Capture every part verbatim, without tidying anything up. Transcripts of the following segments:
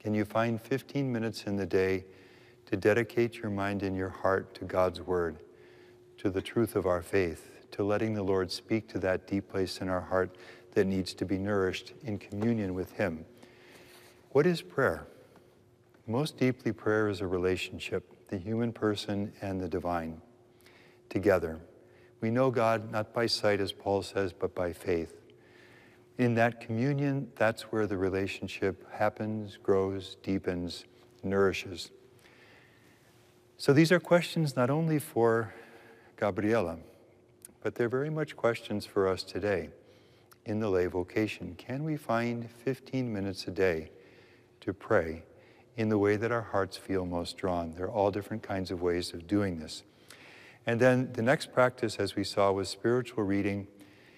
Can you find fifteen minutes in the day to dedicate your mind and your heart to God's word, to the truth of our faith, to letting the Lord speak to that deep place in our heart that needs to be nourished in communion with him? What is prayer? Most deeply, prayer is a relationship, the human person and the divine together. We know God not by sight, as Paul says, but by faith. In that communion, that's where the relationship happens, grows, deepens, nourishes. So these are questions not only for Gabriela, but they're very much questions for us today in the lay vocation. Can we find fifteen minutes a day to pray in the way that our hearts feel most drawn? There are all different kinds of ways of doing this. And then the next practice, as we saw, was spiritual reading.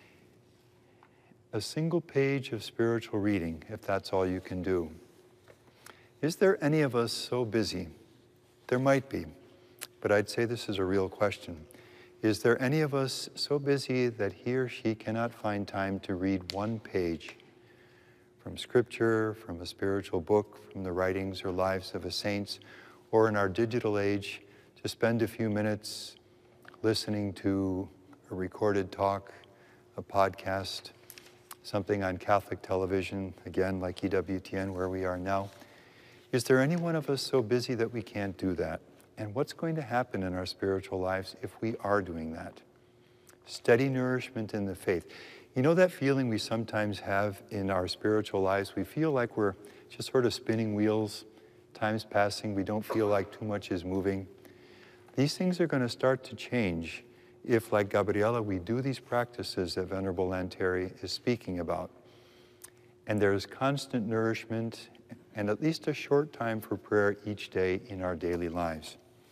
A single page of spiritual reading, if that's all you can do. Is there any of us so busy? There might be, but I'd say this is a real question. Is there any of us so busy that he or she cannot find time to read one page from Scripture, from a spiritual book, from the writings or lives of a saints, or in our digital age, to spend a few minutes listening to a recorded talk, a podcast, something on Catholic television, again, like E W T N, where we are now? Is there any one of us so busy that we can't do that? And what's going to happen in our spiritual lives if we are doing that? Steady nourishment in the faith. You know that feeling we sometimes have in our spiritual lives? We feel like we're just sort of spinning wheels, time's passing, we don't feel like too much is moving. These things are going to start to change if, like Gabriela, we do these practices that Venerable Lanteri is speaking about. And there's constant nourishment and at least a short time for prayer each day in our daily lives.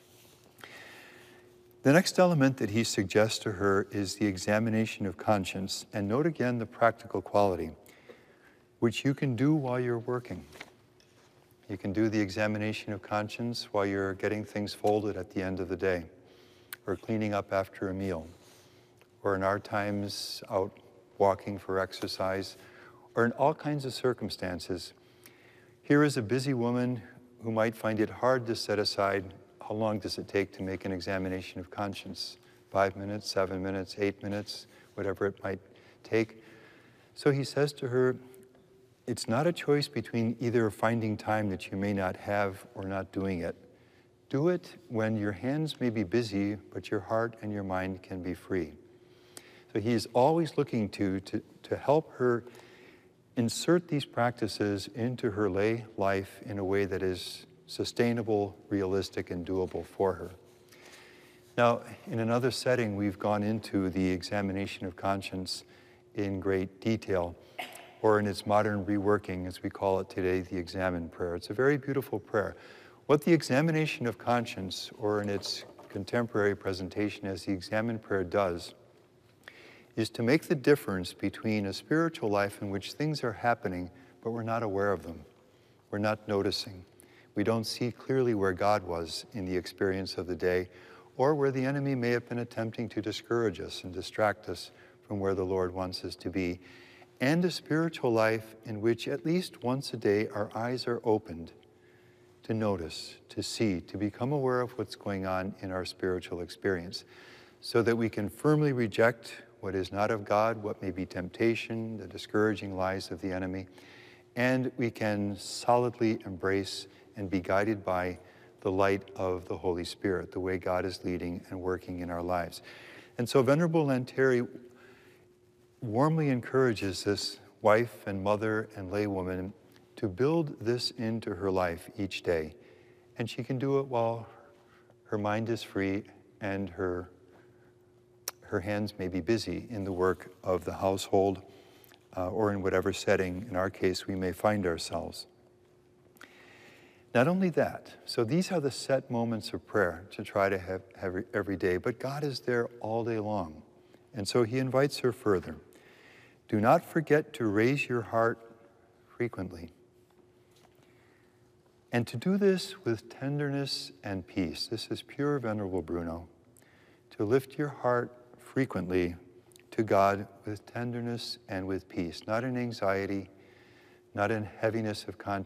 The next element that he suggests to her is the examination of conscience. And note again the practical quality, which you can do while you're working. You can do the examination of conscience while you're getting things folded at the end of the day, or cleaning up after a meal, or in our times out walking for exercise, or in all kinds of circumstances. Here is a busy woman who might find it hard to set aside, how long does it take to make an examination of conscience? Five minutes, seven minutes, eight minutes, whatever it might take. So he says to her, it's not a choice between either finding time that you may not have or not doing it. Do it when your hands may be busy, but your heart and your mind can be free. So he is always looking to, to, to help her insert these practices into her lay life in a way that is sustainable, realistic, and doable for her. Now, in another setting, we've gone into the examination of conscience in great detail, or in its modern reworking, as we call it today, the Examen prayer. It's a very beautiful prayer. What the examination of conscience, or in its contemporary presentation as the Examen prayer does, is to make the difference between a spiritual life in which things are happening, but we're not aware of them. We're not noticing. We don't see clearly where God was in the experience of the day, or where the enemy may have been attempting to discourage us and distract us from where the Lord wants us to be. And a spiritual life in which at least once a day our eyes are opened to notice, to see, to become aware of what's going on in our spiritual experience, so that we can firmly reject what is not of God, what may be temptation, the discouraging lies of the enemy, and we can solidly embrace and be guided by the light of the Holy Spirit, the way God is leading and working in our lives. And so Venerable Lanteri warmly encourages this wife and mother and laywoman to build this into her life each day. And she can do it while her mind is free and her, her hands may be busy in the work of the household uh, or in whatever setting, in our case, we may find ourselves. Not only that, so these are the set moments of prayer to try to have, have every day, but God is there all day long. And so he invites her further. Do not forget to raise your heart frequently. And to do this with tenderness and peace. This is pure Venerable Bruno. To lift your heart frequently to God with tenderness and with peace, not in anxiety, not in heaviness of conscience,